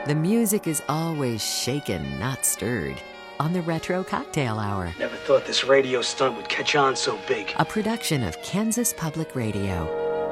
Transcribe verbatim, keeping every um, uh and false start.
The music is always shaken, not stirred, on the Retro Cocktail Hour. Never thought this radio stunt would catch on so big. A production of Kansas Public Radio.